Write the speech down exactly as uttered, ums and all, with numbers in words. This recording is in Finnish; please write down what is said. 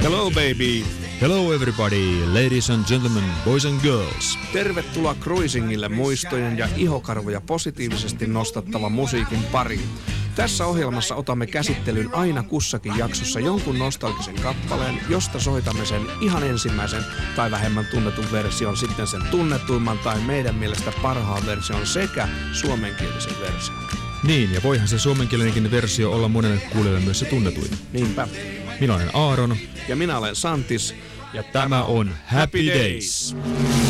Hello baby. Hello everybody, ladies and gentlemen, boys and girls. Tervetuloa cruisingille muistojen ja ihokarvoja positiivisesti nostattava musiikin pariin. Tässä ohjelmassa otamme käsittelyyn aina kussakin jaksossa jonkun nostalgisen kappaleen, josta soitamme sen ihan ensimmäisen tai vähemmän tunnetun version, sitten sen tunnetuimman tai meidän mielestä parhaan version sekä suomenkielisen version. Niin, ja voihan se suomenkielinenkin versio olla monelle kuulijalle myös se tunnetuin. Niinpä. Minä olen Aaron. Ja minä olen Santis. Ja tämä on Happy Days.